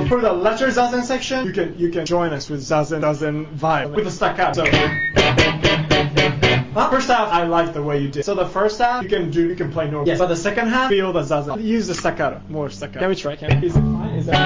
For the letter zazen section, you can join us with zazen vibe with the staccato. So first half, I like the way you did. So the first half, you can play normal. Yes. But the second half, feel the zazen. Use the staccato, more staccato. Can we try? Is it fine? Is that